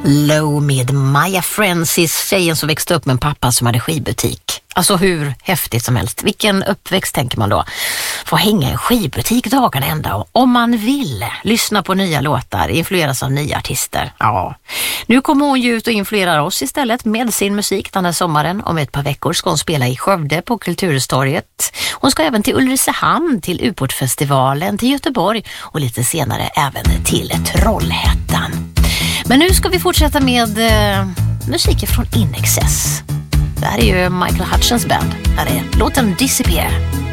Low med Maya Francis, tjejen som växte upp med en pappa som hade skivbutik. Alltså hur häftigt som helst. Vilken uppväxt tänker man då. Få hänga i skivbutik dagarna ända och om man vill lyssna på nya låtar, influeras av nya artister. Ja. Nu kommer hon ju ut och influerar oss istället med sin musik den här sommaren. Om ett par veckor ska hon spela i Skövde på Kulturhistoriet. Hon ska även till Ulricehamn, till Uportfestivalen, till Göteborg och lite senare även till Trollhättan. Men nu ska vi fortsätta med musiken från In Excess. Det här är ju Michael Hutchins band. Här är låten Disappear.